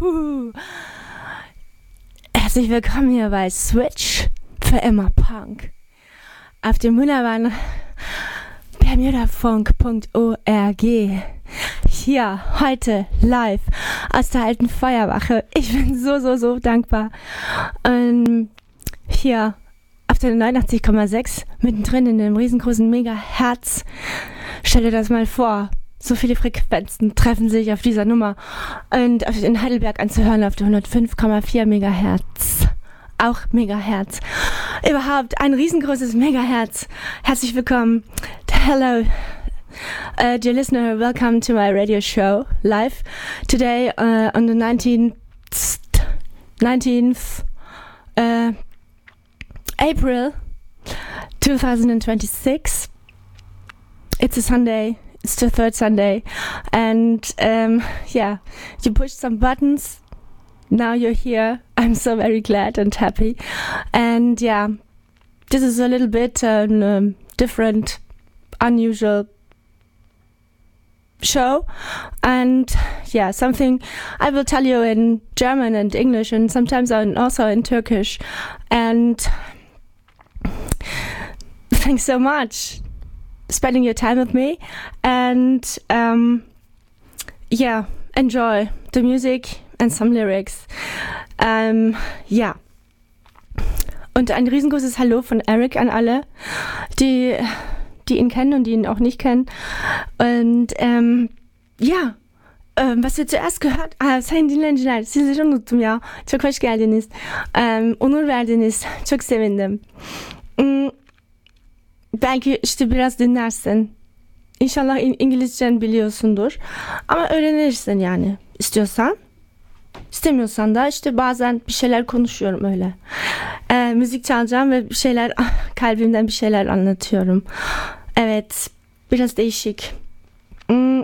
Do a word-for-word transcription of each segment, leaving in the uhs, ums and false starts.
Buh. Herzlich willkommen hier bei Switch für immer Punk auf dem wunderbaren bermudafunk punkt org. Hier heute live aus der alten Feuerwache. Ich bin so, so, so dankbar. Und hier auf der neunundachtzig Komma sechs mittendrin in dem riesengroßen Megahertz. Stell dir das mal vor. So viele Frequenzen treffen sich auf dieser Nummer und in Heidelberg anzuhören auf der hundertfünf Komma vier Megahertz. Auch Megahertz. Überhaupt ein riesengroßes Megahertz. Herzlich willkommen. Hello, uh, dear listener. Welcome to my radio show live today uh, on the nineteenth, nineteenth uh, April twenty twenty-six. It's a Sunday. It's the third Sunday, and um, yeah, you pushed some buttons. Now you're here. I'm so very glad and happy. And yeah, this is a little bit um, um, different, unusual show. And yeah, something I will tell you in German and English, and sometimes also in Turkish. And thanks so much spending your time with me, and um, yeah, enjoy the music and some lyrics. Ähm, ja. Und ein riesengroßes Hallo von Eric an alle, die, die ihn kennen und die ihn auch nicht kennen. Und ähm, ja, ähm, was wir zuerst gehört, ah, sayın dinleyiciler, sizleri unuttum ya. Çok hoş geldiniz. Ähm, onur verdiniz. Çok sevindim. Hmm, belki işte biraz dinlersin. İnşallah İngilizcen biliyorsundur. Ama öğrenirsin yani istiyorsan. İstemiyorsan da işte bazen bir şeyler konuşuyorum öyle. Ee, müzik çalacağım ve bir şeyler, kalbimden bir şeyler anlatıyorum. Evet, biraz değişik. Mm.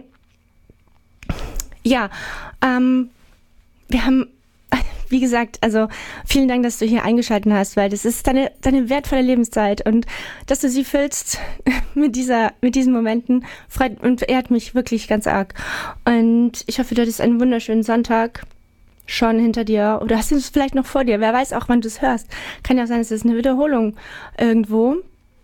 Ja, ähm, wir haben, wie gesagt, also vielen Dank, dass du hier eingeschaltet hast, weil das ist deine, deine wertvolle Lebenszeit, und dass du sie füllst mit dieser, mit diesen Momenten, freut und ehrt mich wirklich ganz arg. Und ich hoffe, du hattest einen wunderschönen Sonntag schon hinter dir, oder hast du es vielleicht noch vor dir? Wer weiß auch, wann du es hörst. Kann ja auch sein, es ist eine Wiederholung irgendwo.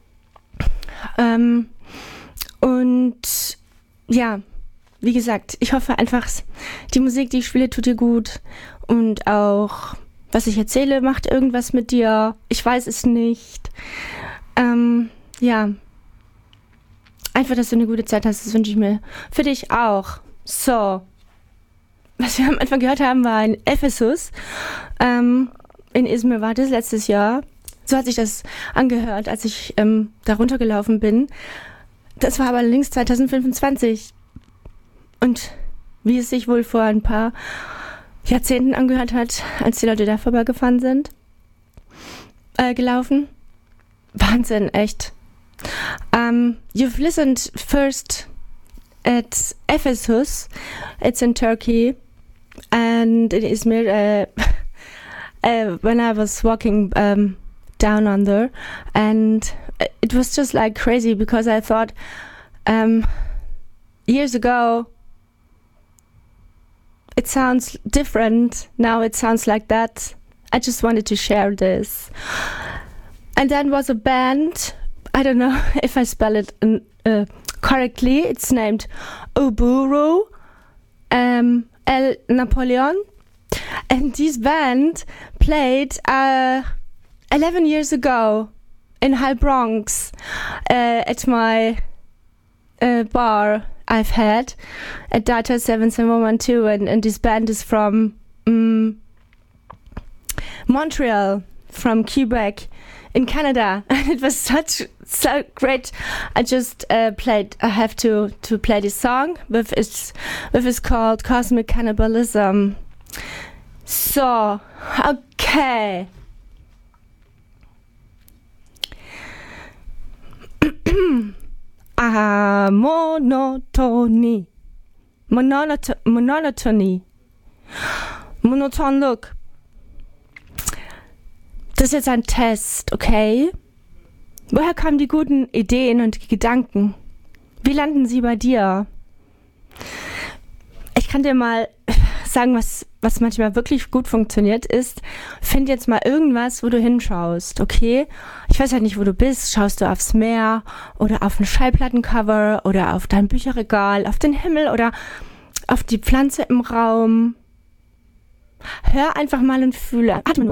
Ähm, und ja, wie gesagt, ich hoffe einfach, die Musik, die ich spiele, tut dir gut. Und auch, was ich erzähle, macht irgendwas mit dir. Ich weiß es nicht. Ähm, ja. Einfach, dass du eine gute Zeit hast, das wünsche ich mir für dich auch. So. Was wir am Anfang gehört haben, war in Ephesus. Ähm, in Izmir war das letztes Jahr. So hat sich das angehört, als ich ähm, da runtergelaufen bin. Das war aber allerdings zwanzig fünfundzwanzig. Und wie es sich wohl vor ein paar Jahrzehnten angehört hat, als die Leute da vorbeigefahren sind, äh, gelaufen. Wahnsinn, echt. Um, you've listened first at Ephesus. It's in Turkey, and in Izmir, uh, uh, when I was walking um, down under, and it was just like crazy, because I thought um, years ago it sounds different. Now it sounds like that. I just wanted to share this. And then was a band, I don't know if I spell it uh, correctly. It's named Uburu, um, El Napoleon. And this band played uh, eleven years ago in High Bronx uh, at my uh, bar I've had at Data seven seven one two, and, and this band is from um, Montreal, from Quebec in Canada, and it was such so great. I just uh, played. I have to to play this song with it's with it's called Cosmic Cannibalism. So okay. Ah, monotony. Monot- monotony. Monoton Look. Das ist jetzt ein Test, okay? Woher kamen die guten Ideen und Gedanken? Wie landen sie bei dir? Ich kann dir mal sagen, was, was manchmal wirklich gut funktioniert, ist, find jetzt mal irgendwas, wo du hinschaust, okay? Ich weiß halt nicht, wo du bist. Schaust du aufs Meer oder auf ein Schallplattencover oder auf dein Bücherregal, auf den Himmel oder auf die Pflanze im Raum? Hör einfach mal und fühle. Atme nur.